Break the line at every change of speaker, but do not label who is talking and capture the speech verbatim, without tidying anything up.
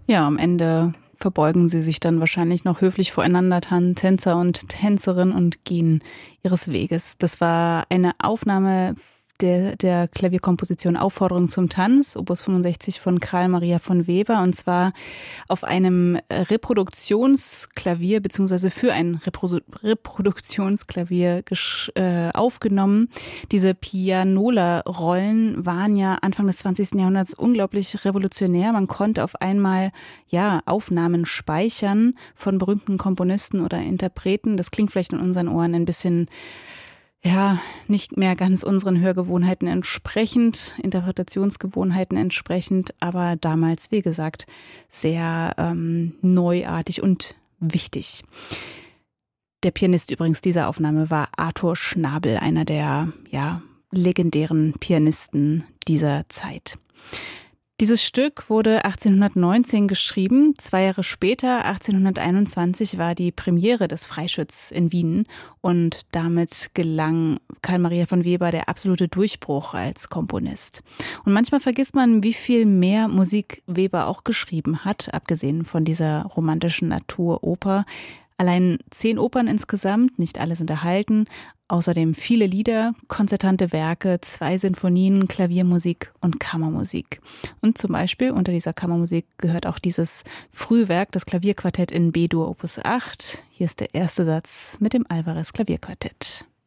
Ja, am Ende verbeugen sie sich dann wahrscheinlich noch höflich voreinander, Tänzer und Tänzerin, und gehen ihres Weges. Das war eine Aufnahme der, der Klavierkomposition Aufforderung zum Tanz, Opus fünfundsechzig von Carl Maria von Weber, und zwar auf einem Reproduktionsklavier beziehungsweise für ein Repro- Reproduktionsklavier gesch- äh, aufgenommen. Diese Pianola-Rollen waren ja Anfang des zwanzigsten Jahrhunderts unglaublich revolutionär. Man konnte auf einmal ja Aufnahmen speichern von berühmten Komponisten oder Interpreten. Das klingt vielleicht in unseren Ohren ein bisschen ja, nicht mehr ganz unseren Hörgewohnheiten entsprechend, Interpretationsgewohnheiten entsprechend, aber damals, wie gesagt, sehr ähm, neuartig und wichtig. Der Pianist übrigens dieser Aufnahme war Arthur Schnabel, einer der ja, legendären Pianisten dieser Zeit. Dieses Stück wurde achtzehnhundertneunzehn geschrieben. Zwei Jahre später, achtzehnhunderteinundzwanzig, war die Premiere des Freischütz in Wien und damit gelang Carl Maria von Weber der absolute Durchbruch als Komponist. Und manchmal vergisst man, wie viel mehr Musik Weber auch geschrieben hat, abgesehen von dieser romantischen Naturoper. Allein zehn Opern insgesamt, nicht alle sind erhalten. Außerdem viele Lieder, konzertante Werke, zwei Sinfonien, Klaviermusik und Kammermusik. Und zum Beispiel unter dieser Kammermusik gehört auch dieses Frühwerk, das Klavierquartett in B-Dur Opus acht. Hier ist der erste Satz mit dem Alvarez Klavierquartett.